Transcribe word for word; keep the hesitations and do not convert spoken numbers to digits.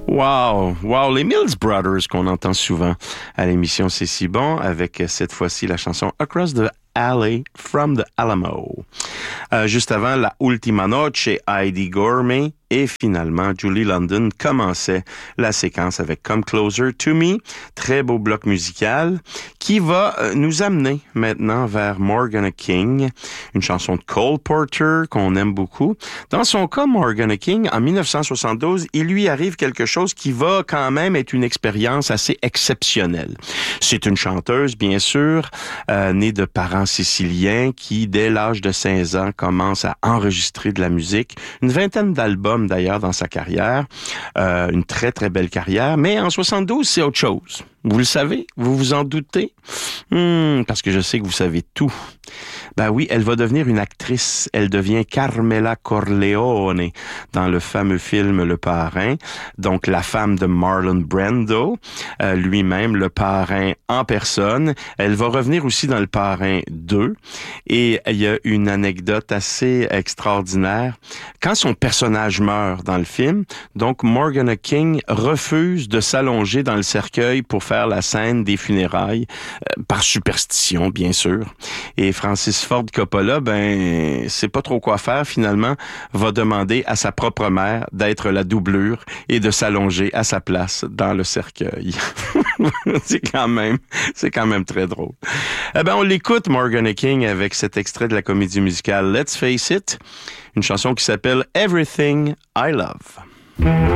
Wow, wow, les Mills Brothers qu'on entend souvent à l'émission C'est si bon, avec cette fois-ci la chanson Across the Alley from the Alamo. Euh, juste avant, La Ultima Noche, Heidi Gourmet, et finalement, Julie London commençait la séquence avec Come Closer to Me, très beau bloc musical, qui va euh, nous amener maintenant vers Morgana King, une chanson de Cole Porter qu'on aime beaucoup. Dans son cas, Morgana King, en dix-neuf cent soixante-douze, il lui arrive quelque chose qui va quand même être une expérience assez exceptionnelle. C'est une chanteuse, bien sûr, euh, née de parents siciliens qui, dès l'âge de seize ans, commence à enregistrer de la musique. Une vingtaine d'albums d'ailleurs dans sa carrière, euh, une très très belle carrière, mais en soixante-douze, c'est autre chose. Vous le savez? Vous vous en doutez? Hmm, parce que je sais que vous savez tout. Ben oui, elle va devenir une actrice. Elle devient Carmela Corleone dans le fameux film Le Parrain. Donc, la femme de Marlon Brando, euh, lui-même, le parrain en personne. Elle va revenir aussi dans Le Parrain deux. Et il y a une anecdote assez extraordinaire. Quand son personnage meurt dans le film, donc Morgana King refuse de s'allonger dans le cercueil pour faire la scène des funérailles, euh, par superstition, bien sûr. Et Francis Ford Coppola, ben, sait pas trop quoi faire, finalement, va demander à sa propre mère d'être la doublure et de s'allonger à sa place dans le cercueil. c'est quand même, c'est quand même très drôle. Eh ben, on l'écoute, Morgana King, avec cet extrait de la comédie musicale Let's Face It, une chanson qui s'appelle Everything I Love.